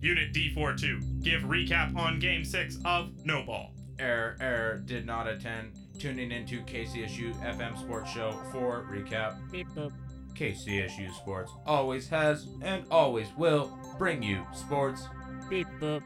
Unit D42, give recap on Game 6 of No Ball. Error, did not attend. Tuning into KCSU FM Sports Show for recap. Beep boop. KCSU Sports always has and always will bring you sports. Beep boop.